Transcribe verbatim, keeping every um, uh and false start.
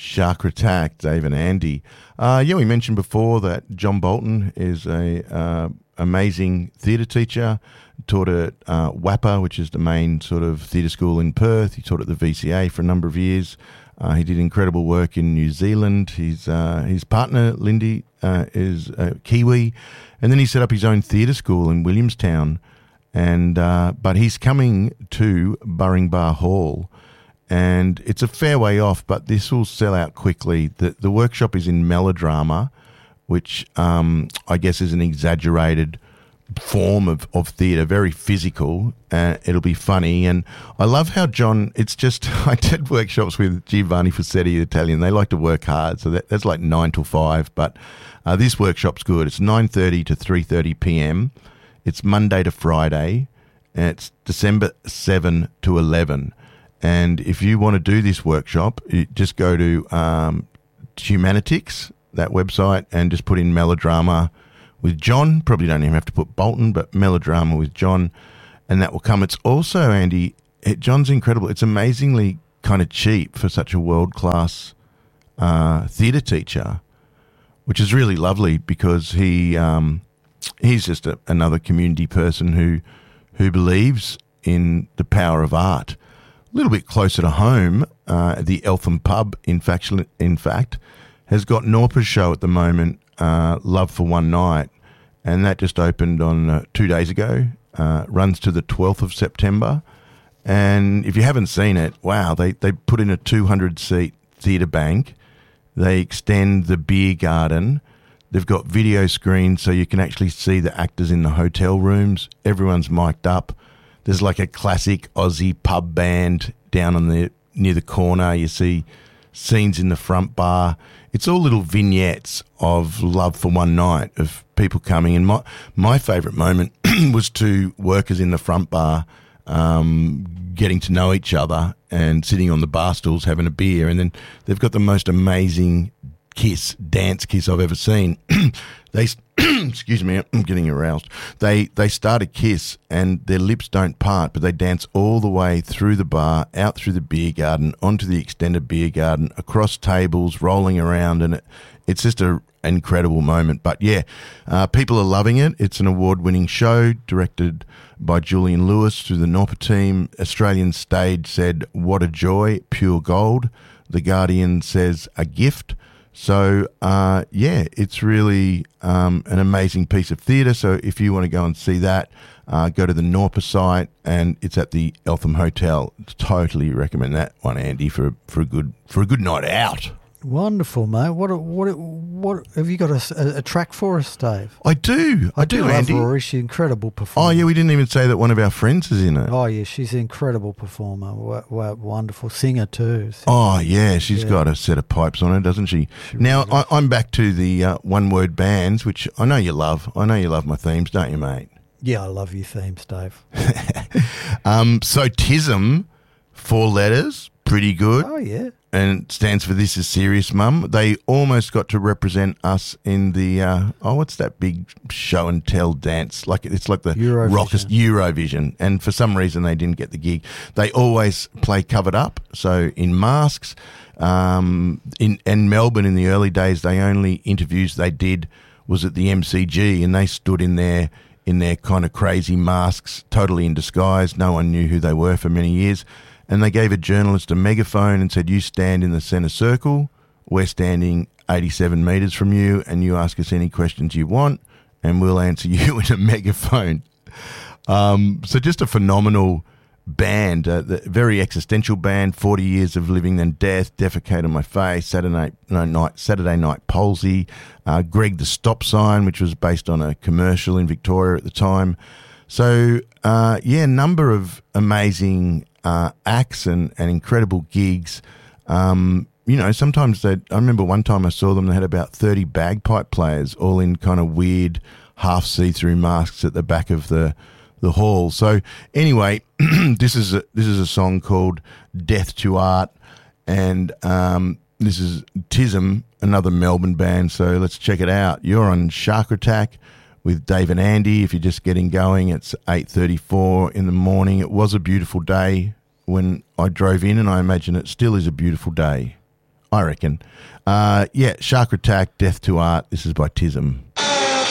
Shark Attack, Dave and Andy. Uh, yeah, we mentioned before that John Bolton is a uh, amazing theatre teacher. Taught at uh, W A P A, which is the main sort of theatre school in Perth. He taught at the V C A for a number of years. Uh, he did incredible work in New Zealand. His uh, his partner, Lindy, uh, is a Kiwi. And then he set up his own theatre school in Williamstown. And uh, but he's coming to Burringbar Hall. And it's a fair way off, but this will sell out quickly. The, the workshop is in melodrama, which um, I guess is an exaggerated form of, of theatre, very physical. Uh, it'll be funny. And I love how John, it's just, I did workshops with Giovanni Fossetti, Italian. They like to work hard, so that, that's like nine till five. But uh, this workshop's good. It's nine thirty to three thirty p.m. It's Monday to Friday, and it's December seventh to eleven. And if you want to do this workshop, you just go to um, Humanitix, that website, and just put in melodrama with John. Probably don't even have to put Bolton, but melodrama with John, and that will come. It's also, Andy, it, John's incredible. It's amazingly kind of cheap for such a world-class uh, theatre teacher, which is really lovely because he um, he's just a, another community person who who believes in the power of art. A little bit closer to home, uh, the Eltham Pub, in fact, in fact, has got Norpa's show at the moment, uh, Love for One Night, and that just opened on uh, two days ago. Uh, runs to the twelfth of September, and if you haven't seen it, wow, they, they put in a two hundred seat theatre bank. They extend the beer garden. They've got video screens so you can actually see the actors in the hotel rooms. Everyone's mic'd up. There's like a classic Aussie pub band down on the near the corner. You see scenes in the front bar. It's all little vignettes of Love for One Night, of people coming in. My my favourite moment was two workers in the front bar um, getting to know each other and sitting on the bar stools having a beer. And then they've got the most amazing kiss, dance kiss I've ever seen. They, excuse me, I'm getting aroused. They they start a kiss and their lips don't part, but they dance all the way through the bar, out through the beer garden, onto the extended beer garden, across tables, rolling around, and it, it's just an incredible moment. But yeah, uh, people are loving it. It's an award-winning show directed by Julian Lewis through the Norpa team. Australian Stage said, "What a joy, pure gold." The Guardian says, "A gift." So, uh, yeah, it's really um, an amazing piece of theatre. So if you want to go and see that, uh, go to the Norpa site, and it's at the Eltham Hotel. Totally recommend that one, Andy, for for a good for a good night out. Wonderful, mate. What what what have you got a, a track for us, Dave? I do, I, I do, love Andy. Rory. She's an incredible performer. Oh yeah, we didn't even say that one of our friends is in it. Oh yeah, she's an incredible performer. W- w- wonderful singer too. So. Oh yeah, she's yeah. got a set of pipes on her, doesn't she? she now really I, I'm back to the uh, one-word bands, which I know you love. I know you love my themes, don't you, mate? Yeah, I love your themes, Dave. um, so Tism, four letters, pretty good. Oh yeah. And stands for This Is Serious Mum. They almost got to represent us in the, uh, oh, what's that big show and tell dance? Like it's like the Eurovision. Rockest Eurovision. And for some reason they didn't get the gig. They always play covered up. So in masks, um, in, in Melbourne in the early days, they only interviews they did was at the M C G, and they stood in there in their kind of crazy masks, totally in disguise. No one knew who they were for many years. And they gave a journalist a megaphone and said, "You stand in the centre circle. We're standing eighty-seven metres from you, and you ask us any questions you want, and we'll answer you in a megaphone." Um, so just a phenomenal band, uh, the very existential band, forty years of living and death, Defecate on My Face, Saturday, no, night, Saturday Night Palsy, uh, Greg the Stop Sign, which was based on a commercial in Victoria at the time. So, uh, yeah, number of amazing uh, acts and, and incredible gigs. Um, you know, sometimes they, I remember one time I saw them, they had about thirty bagpipe players all in kind of weird half see-through masks at the back of the the hall. So anyway, this is a, this is a song called Death to Art, and um, this is Tism, another Melbourne band. So let's check it out. You're on Shark Attack with Dave and Andy. If you're just getting going, it's eight thirty-four in the morning. It was a beautiful day when I drove in, and I imagine it still is a beautiful day. I reckon. Uh, yeah, Shark Attack, Death to Art. This is by Tism.